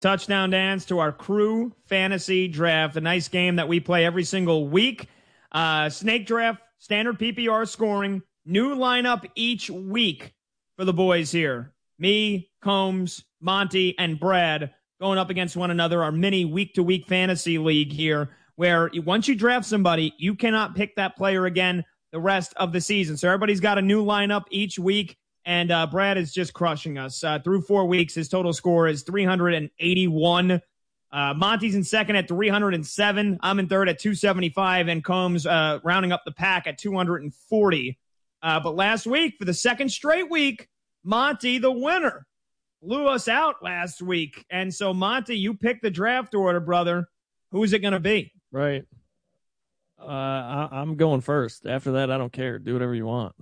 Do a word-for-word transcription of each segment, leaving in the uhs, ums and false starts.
Touchdown Dance to our Crew Fantasy Draft, a nice game that we play every single week. Uh, snake draft, standard P P R scoring, new lineup each week for the boys here. Me, Combs, Monty, and Brad going up against one another, our mini week-to-week fantasy league here, where once you draft somebody, you cannot pick that player again the rest of the season. So everybody's got a new lineup each week. And uh, Brad is just crushing us. Uh, through four weeks, his total score is three hundred eighty-one. Uh, Monty's in second at three hundred seven. I'm in third at two seventy-five. And Combs uh, rounding up the pack at two hundred forty. Uh, but last week, for the second straight week, Monty, the winner, blew us out last week. And so, Monty, you picked the draft order, brother. Who is it going to be? Right. Uh, I, I'm going first. After that, I don't care. Do whatever you want.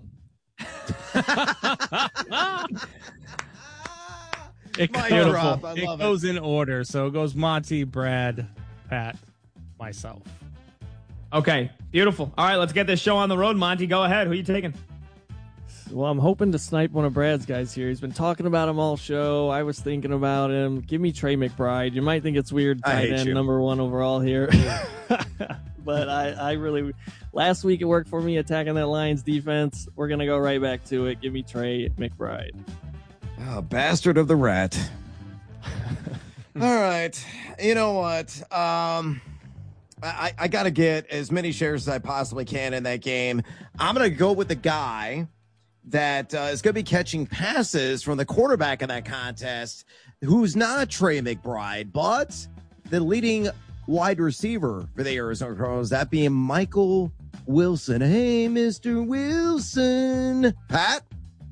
it Beautiful. it goes it. in order. So it goes Monty, Brad, Pat, myself. Okay, beautiful. All right, let's get this show on the road. Monty, go ahead. Who are you taking? Well, I'm hoping to snipe one of Brad's guys here. He's been talking about him all show. I was thinking about him. Give me Trey McBride. You might think it's weird, tight end, number one overall here. But I, I really, last week it worked for me attacking that Lions defense. We're going to go right back to it. Give me Trey McBride. Oh, bastard of the rat. All right. You know what? Um, I, I got to get as many shares as I possibly can in that game. I'm going to go with the guy that uh, is going to be catching passes from the quarterback in that contest, who's not Trey McBride, but the leading wide receiver for the Arizona Cardinals, that being Michael Wilson. Hey, Mister Wilson. Pat?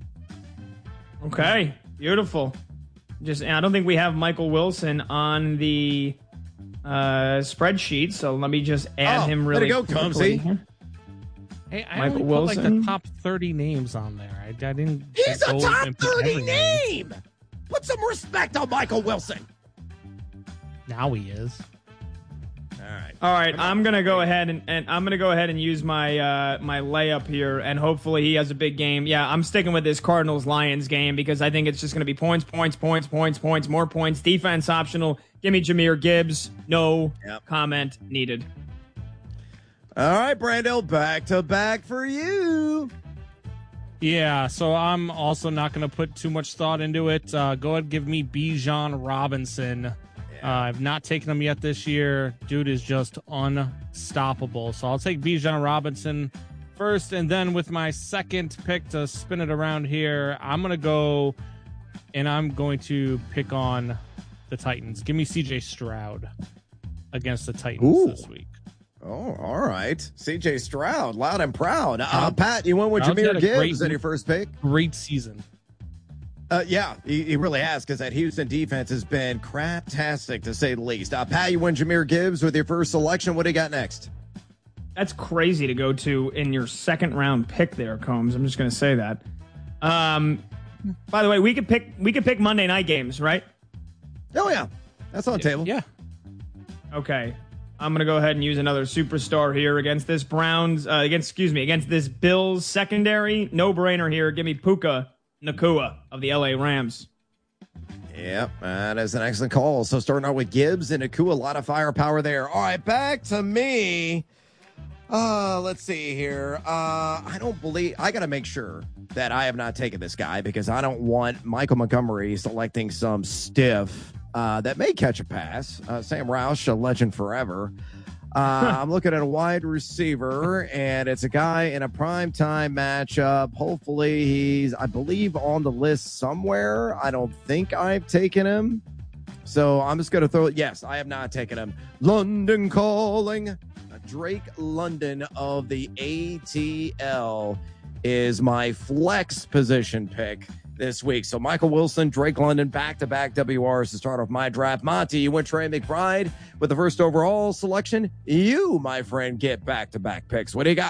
Okay, beautiful. Just, I don't think we have Michael Wilson on the uh, spreadsheet, so let me just add oh, him really quickly. Go, quickly. Hey, I Michael only Wilson. put like the top thirty names on there. I, I didn't. He's a top thirty name. name. Put some respect on Michael Wilson. Now he is. All right. All right, I'm gonna go ahead and, and I'm gonna go ahead and use my uh, my layup here, and hopefully he has a big game. Yeah, I'm sticking with this Cardinals Lions game because I think it's just gonna be points, points, points, points, points, more points. Defense optional. Give me Jahmyr Gibbs. No yep. comment needed. All right, Brando, back to back for you. Yeah, so I'm also not going to put too much thought into it. Uh, go ahead and give me Bijan Robinson. Yeah. Uh, I've not taken him yet this year. Dude is just unstoppable. So I'll take Bijan Robinson first, and then with my second pick to spin it around here, I'm going to go and I'm going to pick on the Titans. Give me C J Stroud against the Titans Ooh. this week. Oh, all right. C J Stroud, loud and proud. Uh, Pat, you went with Stroud's Jahmyr Gibbs great, in your first pick? Great season. Uh, yeah, he, he really has, because that Houston defense has been craptastic, to say the least. Uh, Pat, you went Jahmyr Gibbs with your first selection. What do you got next? That's crazy to go to in your second round pick there, Combs. I'm just going to say that. Um, by the way, we could pick we could pick Monday night games, right? Oh, yeah. That's on the table. Yeah. Okay. I'm going to go ahead and use another superstar here against this Browns, uh, against, excuse me, against this Bills secondary. No brainer here. Give me Puka Nacua of the L A Rams. Yep, that is an excellent call. So starting out with Gibbs and Nacua, a lot of firepower there. All right, back to me. Uh, let's see here. Uh, I don't believe, I got to make sure that I have not taken this guy, because I don't want Michael Montgomery selecting some stiff uh, that may catch a pass. Uh, Sam Roush, a legend forever. Uh, I'm looking at a wide receiver, and it's a guy in a primetime matchup. Hopefully he's, I believe, on the list somewhere. I don't think I've taken him. So I'm just going to throw it. Yes, I have not taken him. London Calling. Drake London of the A T L is my flex position pick this week. So Michael Wilson, Drake London, back-to-back W Rs to start off my draft. Monty, you went Trey McBride with the first overall selection. You, my friend, get back-to-back picks. What do you got?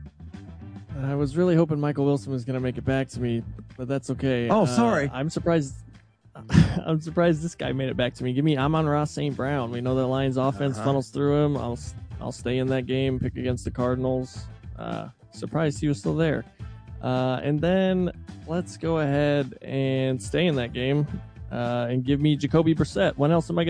I was really hoping Michael Wilson was going to make it back to me, but that's okay. Oh, sorry. Uh, I'm surprised. I'm surprised this guy made it back to me. Give me Amon-Ra Saint Brown. We know the Lions offense uh-huh. funnels through him. I'll I'll stay in that game, pick against the Cardinals. Uh, surprised he was still there. Uh, and then let's go ahead and stay in that game. uh, and give me Jacoby Brissett. When else am I going